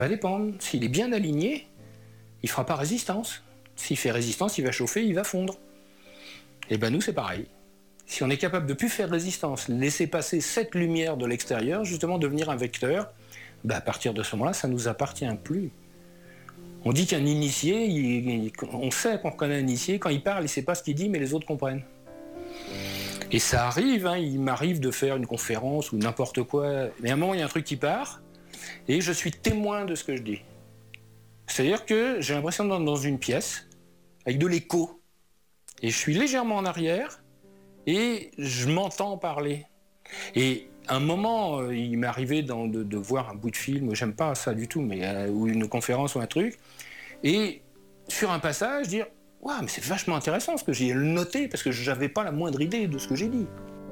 Ça va dépendre. S'il est bien aligné, il ne fera pas résistance. S'il fait résistance, il va chauffer, il va fondre. Et bien nous, c'est pareil. Si on est capable de ne plus faire résistance, laisser passer cette lumière de l'extérieur, justement devenir un vecteur, ben à partir de ce moment-là, ça ne nous appartient plus. On dit qu'un initié, on sait qu'on reconnaît un initié, quand il parle, il ne sait pas ce qu'il dit, mais les autres comprennent. Et ça arrive, hein, il m'arrive de faire une conférence ou n'importe quoi, mais à un moment, il y a un truc qui part, et je suis témoin de ce que je dis. C'est-à-dire que j'ai l'impression d'être dans une pièce, avec de l'écho, et je suis légèrement en arrière, et je m'entends parler. Et à un moment, il m'est arrivé de voir un bout de film, j'aime pas ça du tout, mais ou une conférence ou un truc, et sur un passage, dire « Waouh, mais c'est vachement intéressant ce que j'ai noté, parce que j'avais pas la moindre idée de ce que j'ai dit. »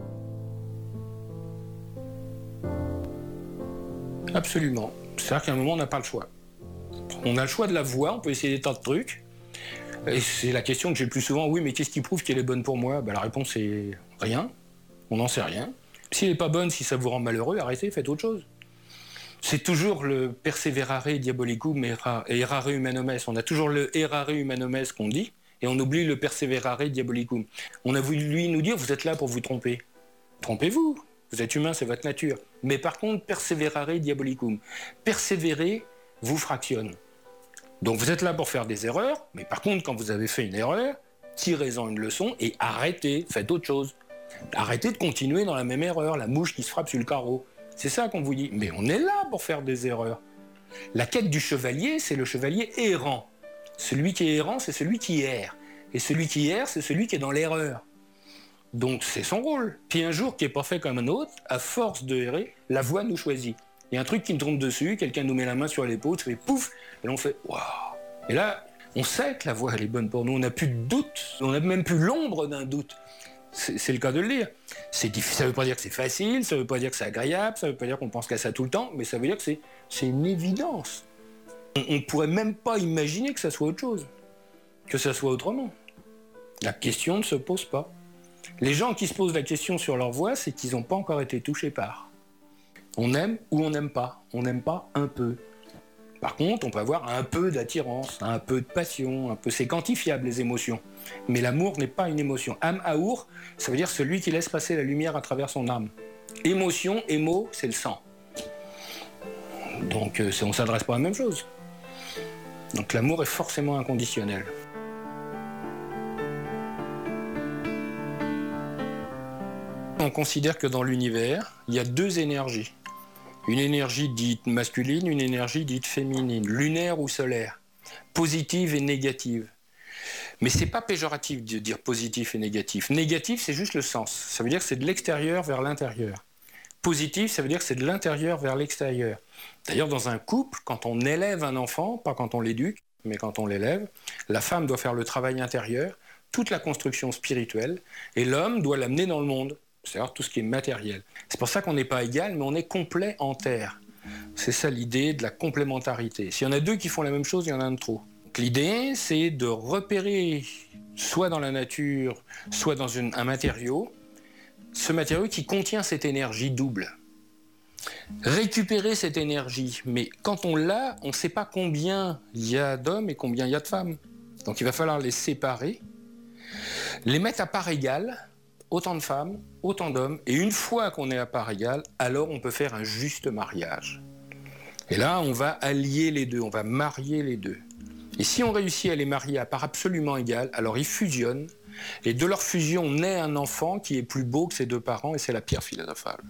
Absolument. C'est-à-dire qu'à un moment, on n'a pas le choix. On a le choix de la voix, on peut essayer des tas de trucs, et c'est la question que j'ai le plus souvent, oui, mais qu'est-ce qui prouve qu'elle est bonne pour moi? Ben, la réponse est rien, on n'en sait rien. Si elle n'est pas bonne, si ça vous rend malheureux, arrêtez, faites autre chose. C'est toujours le perseverare diabolicum errare humanum est. On a toujours le errare humanum est qu'on dit, et on oublie le perseverare diabolicum. On a voulu lui nous dire, vous êtes là pour vous tromper. Trompez-vous, vous êtes humain, c'est votre nature. Mais par contre, perseverare diabolicum. Persévérer vous fractionne. Donc vous êtes là pour faire des erreurs, mais par contre, quand vous avez fait une erreur, tirez-en une leçon et arrêtez, faites autre chose. Arrêtez de continuer dans la même erreur, la mouche qui se frappe sur le carreau. C'est ça qu'on vous dit. Mais on est là pour faire des erreurs. La quête du chevalier, c'est le chevalier errant. Celui qui est errant, c'est celui qui erre. Et celui qui erre, c'est celui qui est dans l'erreur. Donc c'est son rôle. Puis un jour qui n'est pas fait comme un autre, à force de errer, la voie nous choisit. Il y a un truc qui nous tombe dessus, quelqu'un nous met la main sur l'épaule, ça fait pouf, et là on fait waouh. Et là, on sait que la voie elle est bonne pour nous, on n'a plus de doute, on n'a même plus l'ombre d'un doute. C'est le cas de le dire. Ça ne veut pas dire que c'est facile, ça ne veut pas dire que c'est agréable, ça ne veut pas dire qu'on pense qu'à ça tout le temps, mais ça veut dire que c'est une évidence. On ne pourrait même pas imaginer que ça soit autre chose, que ça soit autrement. La question ne se pose pas. Les gens qui se posent la question sur leur voie, c'est qu'ils n'ont pas encore été touchés par. On aime ou on n'aime pas. On n'aime pas un peu. Par contre, on peut avoir un peu d'attirance, un peu de passion, un peu. C'est quantifiable, les émotions. Mais l'amour n'est pas une émotion. Am aour, ça veut dire celui qui laisse passer la lumière à travers son âme. Émotion, émo, c'est le sang. Donc, on ne s'adresse pas à la même chose. Donc l'amour est forcément inconditionnel. On considère que dans l'univers, il y a deux énergies. Une énergie dite masculine, une énergie dite féminine, lunaire ou solaire, positive et négative. Mais c'est pas péjoratif de dire positif et négatif. Négatif, c'est juste le sens. Ça veut dire que c'est de l'extérieur vers l'intérieur. Positif, ça veut dire que c'est de l'intérieur vers l'extérieur. D'ailleurs, dans un couple, quand on élève un enfant, pas quand on l'éduque, mais quand on l'élève, la femme doit faire le travail intérieur, toute la construction spirituelle, et l'homme doit l'amener dans le monde. C'est-à-dire tout ce qui est matériel. C'est pour ça qu'on n'est pas égal, mais on est complet en terre. C'est ça l'idée de la complémentarité. S'il y en a deux qui font la même chose, il y en a un de trop. Donc, l'idée, c'est de repérer, soit dans la nature, soit dans un matériau, ce matériau qui contient cette énergie double. Récupérer cette énergie, mais quand on l'a, on ne sait pas combien il y a d'hommes et combien il y a de femmes. Donc il va falloir les séparer, les mettre à part égale, autant de femmes, autant d'hommes, et une fois qu'on est à part égale, alors on peut faire un juste mariage. Et là, on va allier les deux, on va marier les deux. Et si on réussit à les marier à part absolument égale, alors ils fusionnent, et de leur fusion naît un enfant qui est plus beau que ses deux parents, et c'est la pierre philosophale.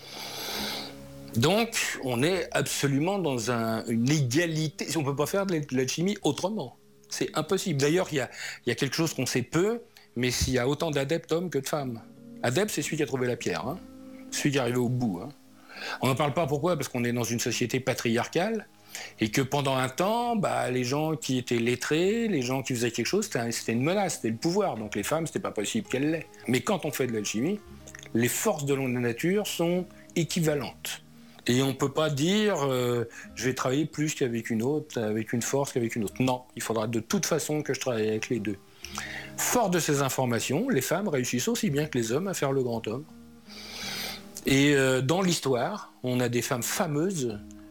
Donc, on est absolument dans une égalité. On ne peut pas faire de l'alchimie autrement. C'est impossible. D'ailleurs, il y a quelque chose qu'on sait peu, mais s'il y a autant d'adeptes hommes que de femmes. Adepte, c'est celui qui a trouvé la pierre, hein, celui qui est arrivé au bout. Hein. On n'en parle pas pourquoi, parce qu'on est dans une société patriarcale, et que pendant un temps, les gens qui étaient lettrés, les gens qui faisaient quelque chose, c'était une menace, c'était le pouvoir. Donc les femmes, c'était pas possible qu'elles l'aient. Mais quand on fait de l'alchimie, les forces de la nature sont équivalentes. Et on ne peut pas dire je vais travailler plus qu'avec une autre, avec une force qu'avec une autre. Non, il faudra de toute façon que je travaille avec les deux. Fort de ces informations, les femmes réussissent aussi bien que les hommes à faire le grand homme. Et dans l'histoire, on a des femmes fameuses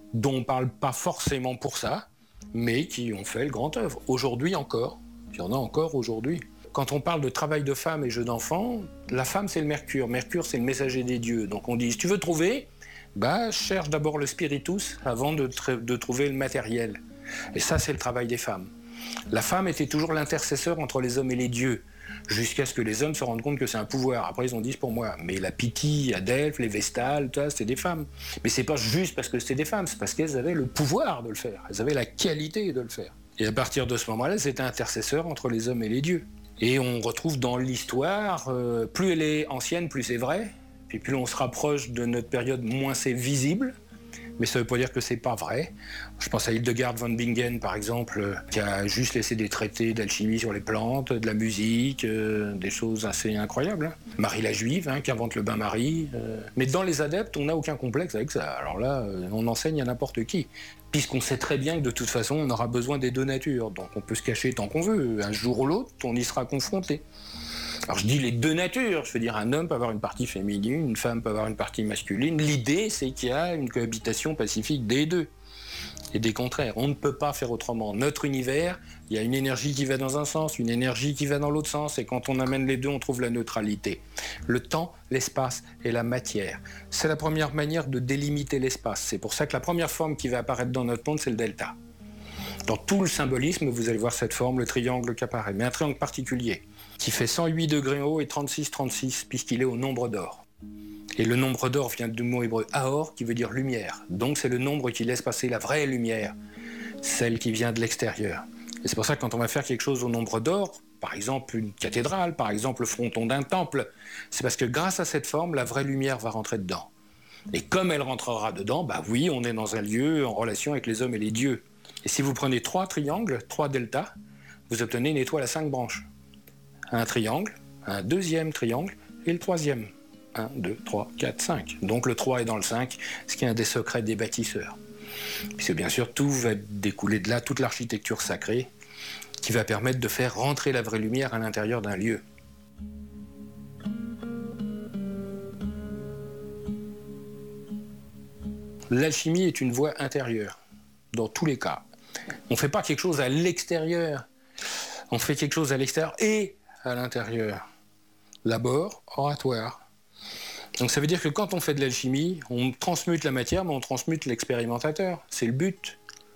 dont on ne parle pas forcément pour ça, mais qui ont fait le grand œuvre. Aujourd'hui encore, il y en a encore aujourd'hui. Quand on parle de travail de femme et jeu d'enfant, la femme c'est le Mercure. Mercure c'est le messager des dieux. Donc on dit, si tu veux trouver, cherche d'abord le spiritus avant de trouver le matériel. Et ça c'est le travail des femmes. La femme était toujours l'intercesseur entre les hommes et les dieux, jusqu'à ce que les hommes se rendent compte que c'est un pouvoir. Après ils ont dit c'est pour moi. Mais la Pythie, à Delphes, les Vestales, c'était des femmes. Mais c'est pas juste parce que c'était des femmes, c'est parce qu'elles avaient le pouvoir de le faire. Elles avaient la qualité de le faire. Et à partir de ce moment-là, c'était intercesseur entre les hommes et les dieux. Et on retrouve dans l'histoire, plus elle est ancienne, plus c'est vrai. Puis plus on se rapproche de notre période, moins c'est visible. Mais ça ne veut pas dire que c'est pas vrai. Je pense à Hildegard von Bingen, par exemple, qui a juste laissé des traités d'alchimie sur les plantes, de la musique, des choses assez incroyables. Hein. Marie la Juive, qui invente le bain-marie. Mais dans les adeptes, on n'a aucun complexe avec ça. Alors là, on enseigne à n'importe qui. Puisqu'on sait très bien que de toute façon, on aura besoin des deux natures. Donc on peut se cacher tant qu'on veut. Un jour ou l'autre, on y sera confronté. Alors je dis les deux natures, je veux dire un homme peut avoir une partie féminine, une femme peut avoir une partie masculine. L'idée c'est qu'il y a une cohabitation pacifique des deux et des contraires. On ne peut pas faire autrement. Notre univers, il y a une énergie qui va dans un sens, une énergie qui va dans l'autre sens et quand on amène les deux, on trouve la neutralité. Le temps, l'espace et la matière. C'est la première manière de délimiter l'espace. C'est pour ça que la première forme qui va apparaître dans notre monde, c'est le delta. Dans tout le symbolisme, vous allez voir cette forme, le triangle qui apparaît, mais un triangle particulier, qui fait 108 degrés en haut et 36, puisqu'il est au nombre d'or. Et le nombre d'or vient du mot hébreu Aor, qui veut dire lumière. Donc c'est le nombre qui laisse passer la vraie lumière, celle qui vient de l'extérieur. Et c'est pour ça que quand on va faire quelque chose au nombre d'or, par exemple une cathédrale, par exemple le fronton d'un temple, c'est parce que grâce à cette forme, la vraie lumière va rentrer dedans. Et comme elle rentrera dedans, oui, on est dans un lieu en relation avec les hommes et les dieux. Et si vous prenez 3 triangles, 3 deltas, vous obtenez une étoile à 5 branches. Un triangle, un deuxième triangle et le troisième. 1, 2, 3, 4, 5. Donc le 3 est dans le 5, ce qui est un des secrets des bâtisseurs. Puisque bien sûr, tout va découler de là, toute l'architecture sacrée, qui va permettre de faire rentrer la vraie lumière à l'intérieur d'un lieu. L'alchimie est une voie intérieure, dans tous les cas. On ne fait pas quelque chose à l'extérieur, on fait quelque chose à l'extérieur et à l'intérieur. L'abord, oratoire. Donc ça veut dire que quand on fait de l'alchimie, on transmute la matière, mais on transmute l'expérimentateur. C'est le but.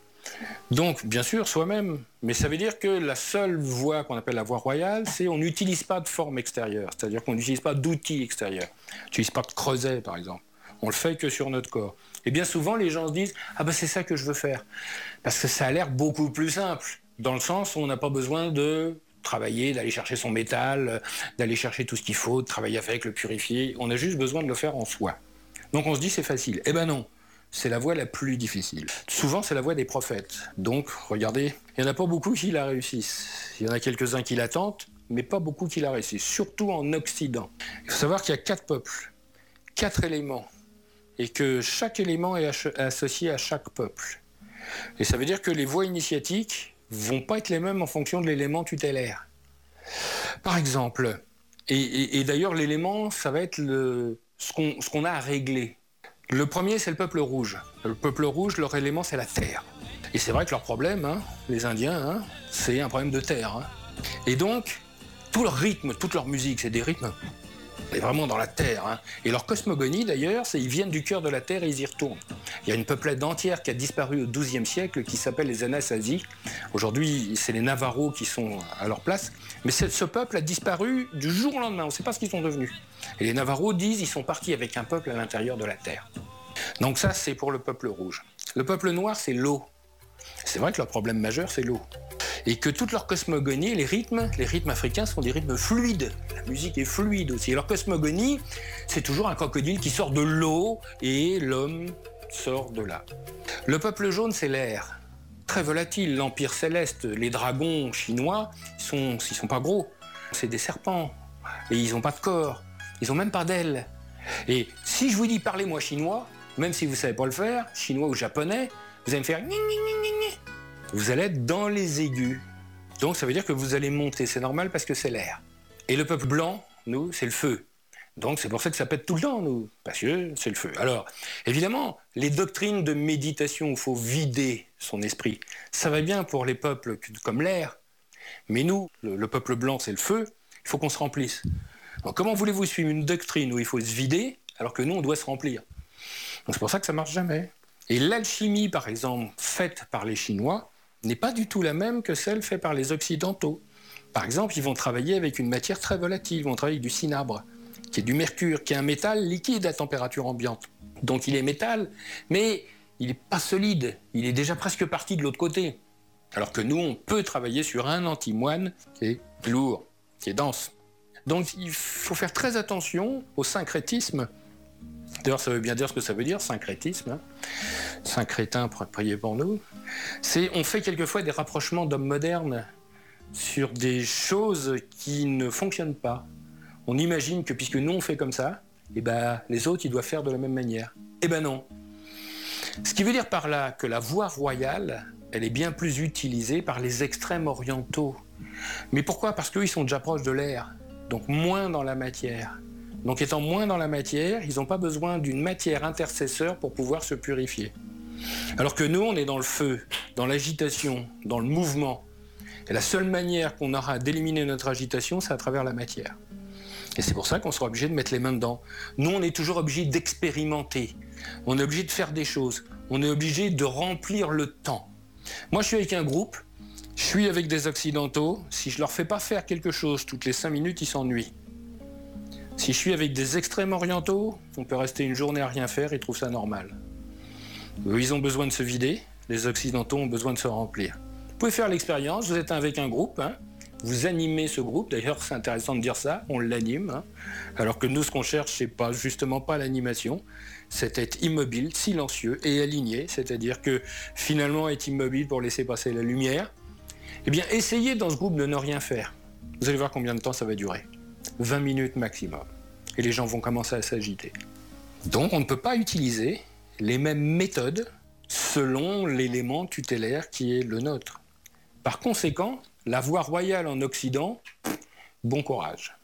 Donc, bien sûr, soi-même. Mais ça veut dire que la seule voie qu'on appelle la voie royale, c'est on n'utilise pas de forme extérieure. C'est-à-dire qu'on n'utilise pas d'outils extérieurs. On n'utilise pas de creuset, par exemple. On le fait que sur notre corps. Et bien souvent, les gens se disent « Ah c'est ça que je veux faire ». Parce que ça a l'air beaucoup plus simple. Dans le sens où on n'a pas besoin de travailler, d'aller chercher son métal, d'aller chercher tout ce qu'il faut, de travailler avec, le purifier. On a juste besoin de le faire en soi. Donc on se dit c'est facile. Eh ben non, c'est la voie la plus difficile. Souvent c'est la voie des prophètes. Donc regardez, il n'y en a pas beaucoup qui la réussissent. Il y en a quelques-uns qui la tentent, mais pas beaucoup qui la réussissent, surtout en Occident. Il faut savoir qu'il y a 4 peuples, 4 éléments, et que chaque élément est associé à chaque peuple. Et ça veut dire que les voies initiatiques vont pas être les mêmes en fonction de l'élément tutélaire. Par exemple, et d'ailleurs l'élément, ça va être ce qu'on a à régler. Le premier, c'est le peuple rouge. Le peuple rouge, leur élément, c'est la terre. Et c'est vrai que leur problème, les Indiens, c'est un problème de terre. Et donc, tout leur rythme, toute leur musique, c'est des rythmes vraiment dans la terre. Et leur cosmogonie, d'ailleurs, c'est ils viennent du cœur de la terre et ils y retournent. Il y a une peuplade entière qui a disparu au XIIe siècle qui s'appelle les Anasazi. Aujourd'hui, c'est les Navarros qui sont à leur place. Mais ce peuple a disparu du jour au lendemain. On ne sait pas ce qu'ils sont devenus. Et les Navarros disent qu'ils sont partis avec un peuple à l'intérieur de la terre. Donc ça, c'est pour le peuple rouge. Le peuple noir, c'est l'eau. C'est vrai que leur problème majeur, c'est l'eau. Et que toute leur cosmogonie, les rythmes africains sont des rythmes fluides. La musique est fluide aussi. Et leur cosmogonie, c'est toujours un crocodile qui sort de l'eau et l'homme sort de là. Le peuple jaune, c'est l'air. Très volatile, l'Empire céleste, les dragons chinois, ils sont pas gros. C'est des serpents. Et ils n'ont pas de corps. Ils n'ont même pas d'ailes. Et si je vous dis parlez-moi chinois, même si vous ne savez pas le faire, chinois ou japonais, vous allez me faire gni, gni, gni, gni, gni. Vous allez être dans les aigus. Donc ça veut dire que vous allez monter, c'est normal parce que c'est l'air. Et le peuple blanc, nous, c'est le feu. Donc c'est pour ça que ça pète tout le temps, nous, parce que c'est le feu. Alors, évidemment, les doctrines de méditation où il faut vider son esprit, ça va bien pour les peuples comme l'air, mais nous, le peuple blanc, c'est le feu, il faut qu'on se remplisse. Donc comment voulez-vous suivre une doctrine où il faut se vider, alors que nous, on doit se remplir? Donc c'est pour ça que ça marche jamais. Et l'alchimie, par exemple, faite par les Chinois, n'est pas du tout la même que celle faite par les Occidentaux. Par exemple, ils vont travailler avec une matière très volatile, ils vont travailler avec du cinabre, qui est du mercure, qui est un métal liquide à température ambiante. Donc il est métal, mais il n'est pas solide, il est déjà presque parti de l'autre côté. Alors que nous, on peut travailler sur un antimoine qui est lourd, qui est dense. Donc il faut faire très attention au syncrétisme. D'ailleurs, ça veut bien dire ce que ça veut dire, syncrétisme. Hein. Syncrétin, priez pour nous. On fait quelquefois des rapprochements d'hommes modernes sur des choses qui ne fonctionnent pas. On imagine que puisque nous on fait comme ça, eh ben, les autres ils doivent faire de la même manière. Eh ben non. Ce qui veut dire par là que la voie royale, elle est bien plus utilisée par les extrêmes orientaux. Mais pourquoi? Parce qu'eux ils sont déjà proches de l'air, donc moins dans la matière. Donc étant moins dans la matière, ils n'ont pas besoin d'une matière intercesseur pour pouvoir se purifier. Alors que nous on est dans le feu, dans l'agitation, dans le mouvement. Et la seule manière qu'on aura d'éliminer notre agitation, c'est à travers la matière. Et c'est pour ça qu'on sera obligé de mettre les mains dedans. Nous, on est toujours obligé d'expérimenter. On est obligé de faire des choses. On est obligé de remplir le temps. Moi, je suis avec un groupe, je suis avec des Occidentaux. Si je leur fais pas faire quelque chose toutes les 5 minutes, ils s'ennuient. Si je suis avec des extrêmes orientaux, on peut rester une journée à rien faire, ils trouvent ça normal. Eux, ils ont besoin de se vider. Les Occidentaux ont besoin de se remplir. Vous pouvez faire l'expérience, vous êtes avec un groupe, hein. Vous animez ce groupe, d'ailleurs c'est intéressant de dire ça, on l'anime, hein. Alors que nous ce qu'on cherche c'est justement pas l'animation, c'est être immobile, silencieux et aligné, c'est-à-dire que finalement être immobile pour laisser passer la lumière. Eh bien essayez dans ce groupe de ne rien faire, vous allez voir combien de temps ça va durer, 20 minutes maximum, et les gens vont commencer à s'agiter. Donc on ne peut pas utiliser les mêmes méthodes selon l'élément tutélaire qui est le nôtre. Par conséquent, la voie royale en Occident, bon courage.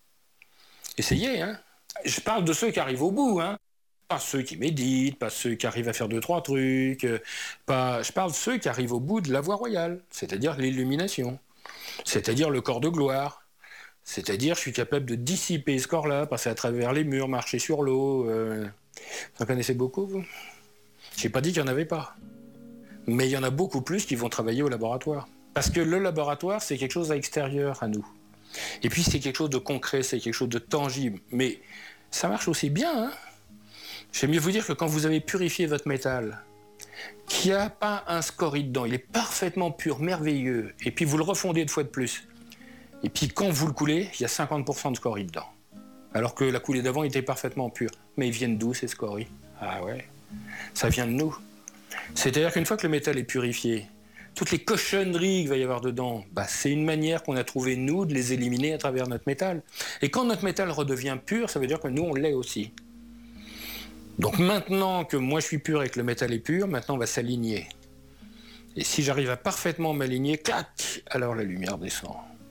Essayez, hein. Je parle de ceux qui arrivent au bout, hein. Pas ceux qui méditent, pas ceux qui arrivent à faire 2-3 trucs. Je parle de ceux qui arrivent au bout de la voie royale, c'est-à-dire l'illumination, c'est-à-dire le corps de gloire, c'est-à-dire je suis capable de dissiper ce corps-là, passer à travers les murs, marcher sur l'eau. Vous en connaissez beaucoup, vous? J'ai pas dit qu'il n'y en avait pas. Mais il y en a beaucoup plus qui vont travailler au laboratoire. Parce que le laboratoire, c'est quelque chose à l'extérieur à nous. Et puis c'est quelque chose de concret, c'est quelque chose de tangible. Mais ça marche aussi bien, hein. J'aime mieux vous dire que quand vous avez purifié votre métal, qu'il n'y a pas un scorie dedans, il est parfaitement pur, merveilleux, et puis vous le refondez 2 fois de plus. Et puis quand vous le coulez, il y a 50% de scorie dedans. Alors que la coulée d'avant était parfaitement pure. Mais ils viennent d'où ces scories? Ah ouais, ça vient de nous. C'est-à-dire qu'une fois que le métal est purifié, toutes les cochonneries qu'il va y avoir dedans, c'est une manière qu'on a trouvé, nous, de les éliminer à travers notre métal. Et quand notre métal redevient pur, ça veut dire que nous, on l'est aussi. Donc maintenant que moi je suis pur et que le métal est pur, maintenant on va s'aligner. Et si j'arrive à parfaitement m'aligner, clac, alors la lumière descend.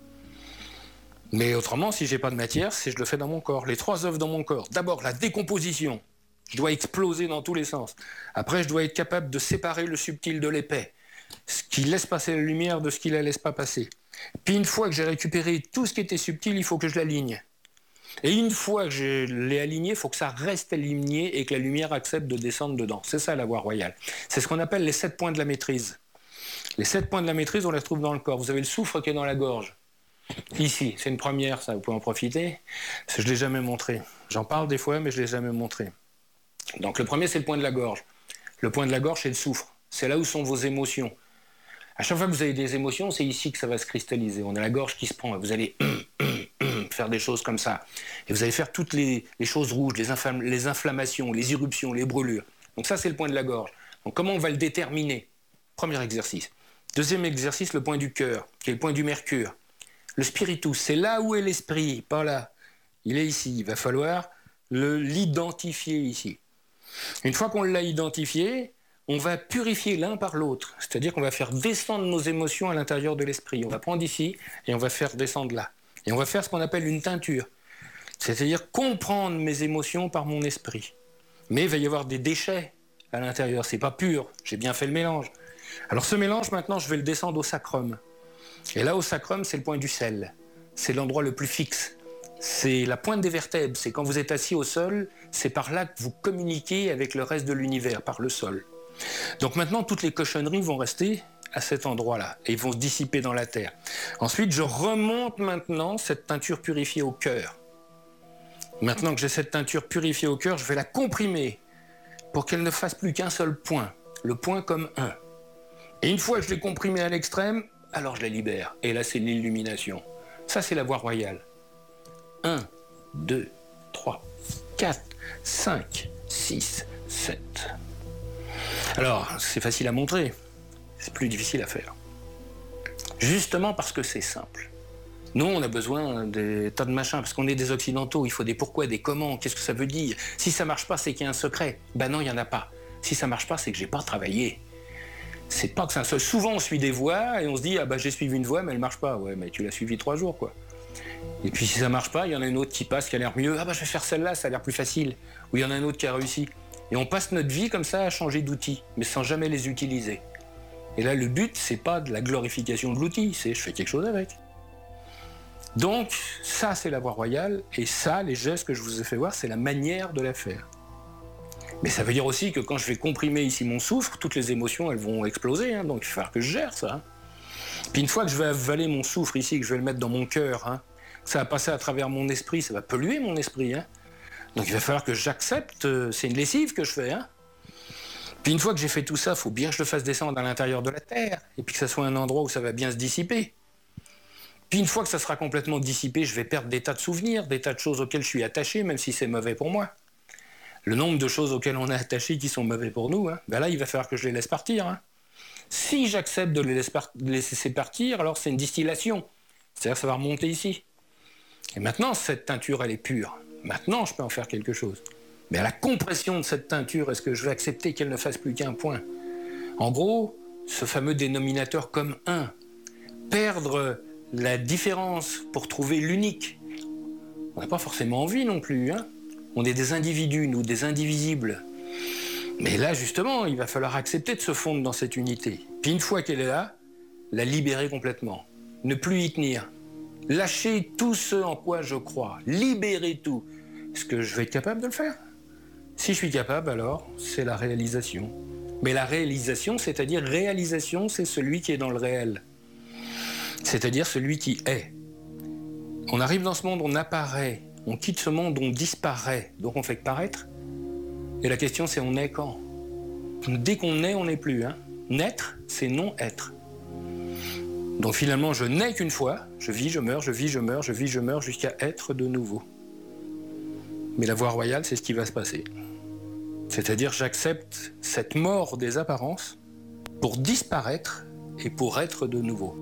Mais autrement, si j'ai pas de matière, c'est je le fais dans mon corps. Les 3 œuvres dans mon corps. D'abord, la décomposition. Je dois exploser dans tous les sens. Après, je dois être capable de séparer le subtil de l'épais. Ce qui laisse passer la lumière de ce qui la laisse pas passer. Puis une fois que j'ai récupéré tout ce qui était subtil, il faut que je l'aligne. Et une fois que je l'ai aligné, il faut que ça reste aligné et que la lumière accepte de descendre dedans. C'est ça la voie royale. C'est ce qu'on appelle les 7 points de la maîtrise. Les 7 points de la maîtrise, on les retrouve dans le corps. Vous avez le soufre qui est dans la gorge. Ici, c'est une première, ça, vous pouvez en profiter. Je ne l'ai jamais montré. J'en parle des fois, mais je ne l'ai jamais montré. Donc le premier, c'est le point de la gorge. Le point de la gorge, c'est le soufre. C'est là où sont vos émotions. À chaque fois que vous avez des émotions, c'est ici que ça va se cristalliser. On a la gorge qui se prend. Vous allez faire des choses comme ça. Et vous allez faire toutes les choses rouges, les inflammations, les éruptions, les brûlures. Donc ça, c'est le point de la gorge. Donc comment on va le déterminer? Premier exercice. Deuxième exercice, le point du cœur, qui est le point du mercure. Le spiritus, c'est là où est l'esprit, pas là. Il est ici. Il va falloir l'identifier ici. Une fois qu'on l'a identifié, on va purifier l'un par l'autre. C'est-à-dire qu'on va faire descendre nos émotions à l'intérieur de l'esprit. On va prendre ici et on va faire descendre là. Et on va faire ce qu'on appelle une teinture. C'est-à-dire comprendre mes émotions par mon esprit. Mais il va y avoir des déchets à l'intérieur, c'est pas pur, j'ai bien fait le mélange. Alors ce mélange, maintenant, je vais le descendre au sacrum. Et là, au sacrum, c'est le point du sel. C'est l'endroit le plus fixe. C'est la pointe des vertèbres, c'est quand vous êtes assis au sol, c'est par là que vous communiquez avec le reste de l'univers, par le sol. Donc maintenant, toutes les cochonneries vont rester à cet endroit-là et vont se dissiper dans la terre. Ensuite, je remonte maintenant cette teinture purifiée au cœur. Maintenant que j'ai cette teinture purifiée au cœur, je vais la comprimer pour qu'elle ne fasse plus qu'un seul point, le point comme un. Et une fois que je l'ai comprimée à l'extrême, alors je la libère. Et là, c'est l'illumination. Ça, c'est la voie royale. 1, 2, 3, 4, 5, 6, 7. Alors, c'est facile à montrer, c'est plus difficile à faire. Justement parce que c'est simple. Nous, on a besoin des tas de machins, parce qu'on est des occidentaux, il faut des pourquoi, des comment, qu'est-ce que ça veut dire. Si ça marche pas, c'est qu'il y a un secret. Ben non, il y en a pas. Si ça marche pas, c'est que j'ai pas travaillé. C'est pas que ça. Souvent, on suit des voies et on se dit, ah bah j'ai suivi une voie, mais elle marche pas. Ouais, mais tu l'as suivi 3 jours, quoi. Et puis si ça marche pas, il y en a une autre qui passe, qui a l'air mieux. Ah bah je vais faire celle-là, ça a l'air plus facile. Ou il y en a un autre qui a réussi. Et on passe notre vie comme ça à changer d'outils, mais sans jamais les utiliser. Et là, le but, c'est pas de la glorification de l'outil, c'est je fais quelque chose avec. Donc, ça, c'est la voie royale, et ça, les gestes que je vous ai fait voir, c'est la manière de la faire. Mais ça veut dire aussi que quand je vais comprimer ici mon souffle, toutes les émotions, elles vont exploser, hein, donc il va falloir que je gère ça. Hein. Puis une fois que je vais avaler mon souffle ici, que je vais le mettre dans mon cœur, hein, ça va passer à travers mon esprit, ça va polluer mon esprit. Hein. Donc il va falloir que j'accepte, c'est une lessive que je fais. Hein. Puis une fois que j'ai fait tout ça, il faut bien que je le fasse descendre à l'intérieur de la terre, et puis que ça soit un endroit où ça va bien se dissiper. Puis une fois que ça sera complètement dissipé, je vais perdre des tas de souvenirs, des tas de choses auxquelles je suis attaché, même si c'est mauvais pour moi. Le nombre de choses auxquelles on est attaché qui sont mauvais pour nous, hein, ben là, il va falloir que je les laisse partir. Hein. Si j'accepte de les laisser partir, alors c'est une distillation. C'est-à-dire que ça va remonter ici. Et maintenant, cette teinture, elle est pure. Maintenant, je peux en faire quelque chose. Mais à la compression de cette teinture, est-ce que je vais accepter qu'elle ne fasse plus qu'un point? En gros, ce fameux dénominateur comme un. Perdre la différence pour trouver l'unique. On n'a pas forcément envie non plus. Hein. On est des individus, nous, des indivisibles. Mais là, justement, il va falloir accepter de se fondre dans cette unité. Puis une fois qu'elle est là, la libérer complètement. Ne plus y tenir. Lâcher tout ce en quoi je crois. Libérer tout. Est-ce que je vais être capable de le faire? Si je suis capable, alors, c'est la réalisation. Mais la réalisation, c'est-à-dire réalisation, c'est celui qui est dans le réel. C'est-à-dire celui qui est. On arrive dans ce monde, on apparaît. On quitte ce monde, on disparaît. Donc on fait que paraître. Et la question, c'est on est quand? Dès qu'on est, on n'est plus. Hein. Naître, c'est non-être. Donc finalement, je nais qu'une fois. Je vis, je meurs, je vis, je meurs, je vis, je meurs, jusqu'à être de nouveau. Mais la voie royale, c'est ce qui va se passer. C'est-à-dire, j'accepte cette mort des apparences pour disparaître et pour être de nouveau.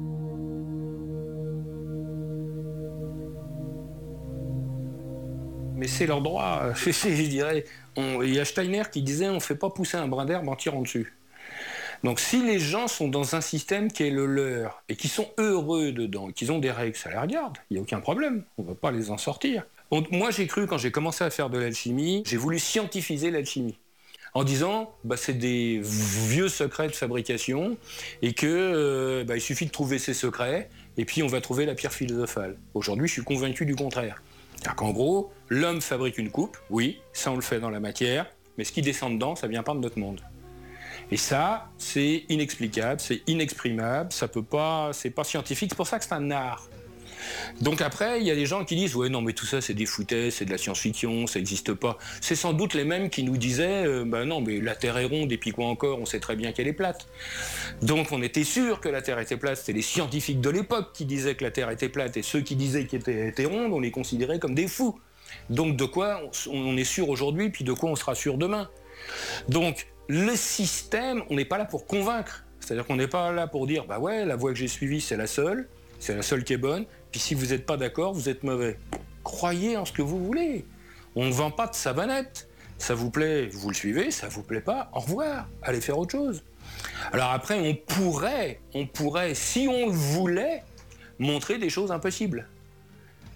Mais c'est leur droit, je dirais. Il y a Steiner qui disait on ne fait pas pousser un brin d'herbe en tirant dessus. Donc si les gens sont dans un système qui est le leur et qui sont heureux dedans, qu'ils ont des règles, ça les regarde, il n'y a aucun problème, on ne va pas les en sortir. Moi j'ai cru, quand j'ai commencé à faire de l'alchimie, j'ai voulu scientifiser l'alchimie. En disant, c'est des vieux secrets de fabrication et que il suffit de trouver ces secrets et puis on va trouver la pierre philosophale. Aujourd'hui, je suis convaincu du contraire. C'est-à-dire qu'en gros, l'homme fabrique une coupe, oui, ça on le fait dans la matière, mais ce qui descend dedans, ça vient pas de notre monde. Et ça, c'est inexplicable, c'est inexprimable, ça peut pas, c'est pas scientifique, c'est pour ça que c'est un art. Donc après, il y a des gens qui disent « Ouais, non, mais tout ça, c'est des foutaises, c'est de la science-fiction, ça n'existe pas. » C'est sans doute les mêmes qui nous disaient « Non, mais la Terre est ronde, et puis quoi encore, on sait très bien qu'elle est plate. » Donc on était sûr que la Terre était plate, c'était les scientifiques de l'époque qui disaient que la Terre était plate, et ceux qui disaient qu'elle était ronde, on les considérait comme des fous. Donc de quoi on est sûr aujourd'hui, puis de quoi on sera sûr demain. Donc le système, on n'est pas là pour convaincre. C'est-à-dire qu'on n'est pas là pour dire « Bah ouais, la voie que j'ai suivie, c'est la seule qui est bonne. » Puis si vous n'êtes pas d'accord, vous êtes mauvais. Croyez en ce que vous voulez. On ne vend pas de savonnette. Ça vous plaît, vous le suivez. Ça vous plaît pas, au revoir. Allez faire autre chose. Alors après, on pourrait, si on le voulait, montrer des choses impossibles.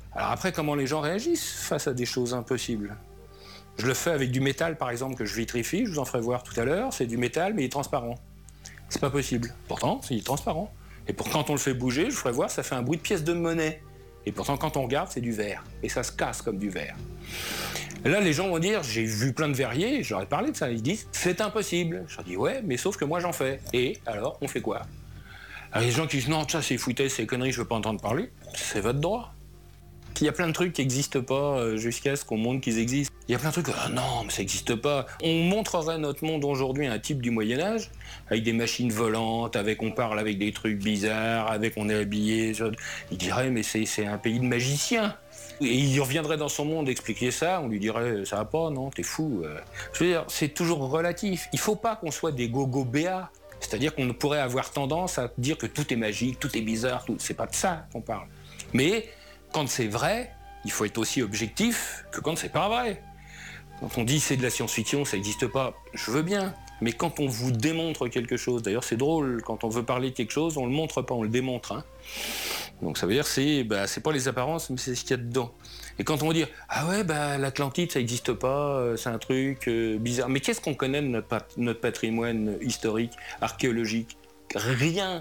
Alors après, comment les gens réagissent face à des choses impossibles? Je le fais avec du métal, par exemple, que je vitrifie, je vous en ferai voir tout à l'heure. C'est du métal, mais il est transparent. C'est pas possible. Pourtant, il est transparent. Et quand on le fait bouger, je vous ferai voir, ça fait un bruit de pièce de monnaie. Et pourtant, quand on regarde, c'est du verre. Et ça se casse comme du verre. Et là, les gens vont dire, j'ai vu plein de verriers, je leur ai parlé de ça, ils disent, c'est impossible. Je leur dis, ouais, mais sauf que moi j'en fais. Et alors, on fait quoi? Alors, les gens qui disent, non, ça c'est foutaise, c'est conneries, je veux pas entendre parler. C'est votre droit. Il y a plein de trucs qui n'existent pas jusqu'à ce qu'on montre qu'ils existent. Il y a plein de trucs, ah non, mais ça n'existe pas. On montrerait notre monde aujourd'hui à un type du Moyen-Âge, avec des machines volantes, on parle avec des trucs bizarres, on est habillé. Il dirait, mais c'est un pays de magiciens. Et il reviendrait dans son monde expliquer ça, on lui dirait, ça va pas, non, t'es fou. Je veux dire, c'est toujours relatif. Il faut pas qu'on soit des gogo béats. C'est-à-dire qu'on pourrait avoir tendance à dire que tout est magique, tout est bizarre, c'est pas de ça qu'on parle. Mais quand c'est vrai, il faut être aussi objectif que quand c'est pas vrai. Quand on dit c'est de la science-fiction, ça n'existe pas, je veux bien. Mais quand on vous démontre quelque chose, d'ailleurs c'est drôle, quand on veut parler de quelque chose, on le montre pas, on le démontre. Hein. Donc ça veut dire c'est pas les apparences, mais c'est ce qu'il y a dedans. Et quand on dit ah ouais l'Atlantide ça n'existe pas, c'est un truc bizarre. Mais qu'est-ce qu'on connaît de notre patrimoine historique, archéologique? Rien.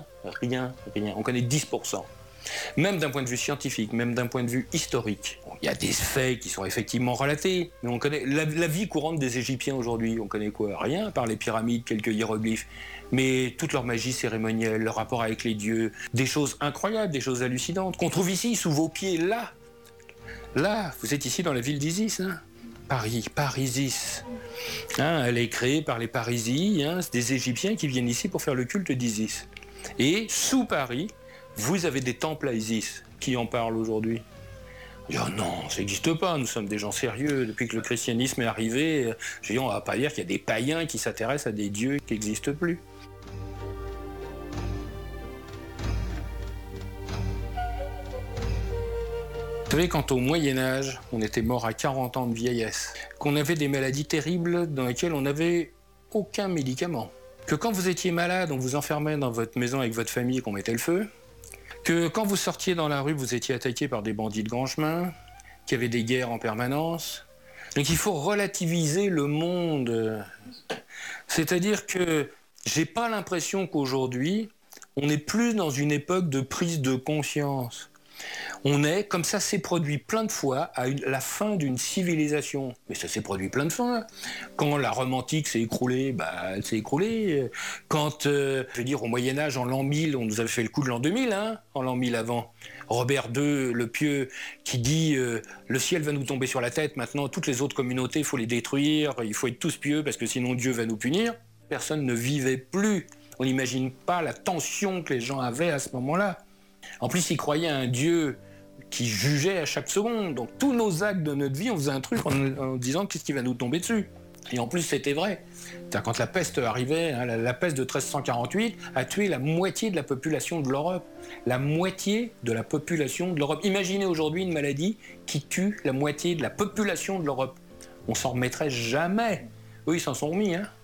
On connaît 10%. Même d'un point de vue scientifique, même d'un point de vue historique. Il y a des faits qui sont effectivement relatés, mais on connaît la vie courante des Égyptiens aujourd'hui. On connaît quoi? Rien, par les pyramides, quelques hiéroglyphes. Mais toute leur magie cérémonielle, leur rapport avec les dieux, des choses incroyables, des choses hallucinantes, qu'on trouve ici, sous vos pieds, là. Là, vous êtes ici dans la ville d'Isis, hein? Parisis. Hein, elle est créée par les Parisis, hein, c'est des Égyptiens qui viennent ici pour faire le culte d'Isis. Et sous Paris, vous avez des temples à Isis. Qui en parle aujourd'hui? Oh non, ça n'existe pas, nous sommes des gens sérieux. Depuis que le christianisme est arrivé, on ne va pas dire qu'il y a des païens qui s'intéressent à des dieux qui n'existent plus. Vous savez, quand au Moyen-Âge, on était mort à 40 ans de vieillesse, qu'on avait des maladies terribles dans lesquelles on n'avait aucun médicament, que quand vous étiez malade, on vous enfermait dans votre maison avec votre famille et qu'on mettait le feu, que quand vous sortiez dans la rue, vous étiez attaqué par des bandits de grand chemin, qu'il y avait des guerres en permanence. Donc il faut relativiser le monde. C'est-à-dire que j'ai pas l'impression qu'aujourd'hui, on est plus dans une époque de prise de conscience. On est, comme ça s'est produit plein de fois, à la fin d'une civilisation. Mais ça s'est produit plein de fois. Quand la Rome antique s'est écroulée, elle s'est écroulée. Quand, je veux dire, au Moyen-Âge, en l'an 1000, on nous avait fait le coup de l'an 2000, hein, en l'an 1000 avant. Robert II, le pieux, qui dit le ciel va nous tomber sur la tête, maintenant toutes les autres communautés, il faut les détruire, il faut être tous pieux parce que sinon Dieu va nous punir. Personne ne vivait plus. On n'imagine pas la tension que les gens avaient à ce moment-là. En plus, ils croyaient à un Dieu qui jugeait à chaque seconde. Donc tous nos actes de notre vie, on faisait un truc en disant qu'est-ce qui va nous tomber dessus. Et en plus, c'était vrai. C'est-à-dire, quand la peste arrivait, hein, la peste de 1348 a tué la moitié de la population de l'Europe. La moitié de la population de l'Europe. Imaginez aujourd'hui une maladie qui tue la moitié de la population de l'Europe. On s'en remettrait jamais. Eux, ils s'en sont remis. Hein.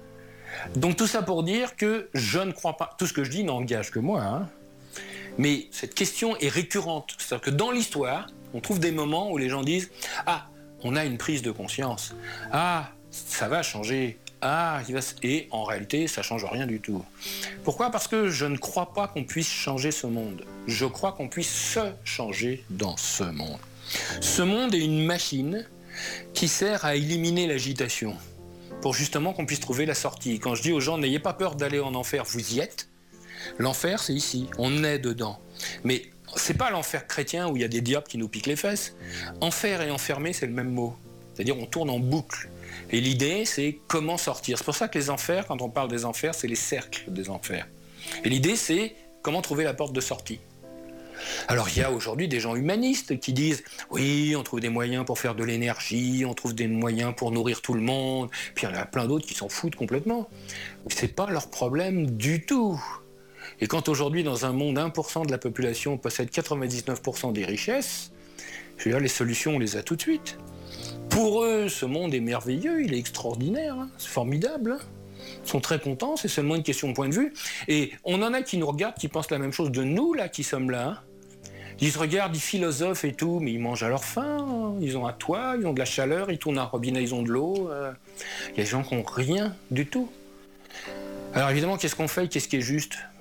Donc tout ça pour dire que je ne crois pas... Tout ce que je dis n'engage que moi, hein. Mais cette question est récurrente. C'est-à-dire que dans l'histoire, on trouve des moments où les gens disent « Ah, on a une prise de conscience. Ah, ça va changer. Ah, et en réalité, ça ne change rien du tout. » Pourquoi? Parce que je ne crois pas qu'on puisse changer ce monde. Je crois qu'on puisse se changer dans ce monde. Ce monde est une machine qui sert à éliminer l'agitation pour justement qu'on puisse trouver la sortie. Quand je dis aux gens « N'ayez pas peur d'aller en enfer, vous y êtes », l'enfer, c'est ici, on est dedans. Mais c'est pas l'enfer chrétien où il y a des diables qui nous piquent les fesses. Enfer et enfermé, c'est le même mot. C'est-à-dire on tourne en boucle. Et l'idée, c'est comment sortir. C'est pour ça que les enfers, quand on parle des enfers, c'est les cercles des enfers. Et l'idée, c'est comment trouver la porte de sortie. Alors il y a aujourd'hui des gens humanistes qui disent « Oui, on trouve des moyens pour faire de l'énergie, on trouve des moyens pour nourrir tout le monde. » Puis il y en a plein d'autres qui s'en foutent complètement. C'est pas leur problème du tout. Et quand aujourd'hui, dans un monde, 1% de la population possède 99% des richesses, je veux dire, les solutions, on les a tout de suite. Pour eux, ce monde est merveilleux, il est extraordinaire, hein, c'est formidable. Hein. Ils sont très contents, c'est seulement une question de point de vue. Et on en a qui nous regardent, qui pensent la même chose de nous, là, qui sommes là. Hein. Ils se regardent, ils philosophent et tout, mais ils mangent à leur faim, hein. Ils ont un toit, ils ont de la chaleur, ils tournent un robinet, ils ont de l'eau. Il y a des gens qui n'ont rien du tout. Alors évidemment, qu'est-ce qu'on fait? Qu'est-ce qui est juste?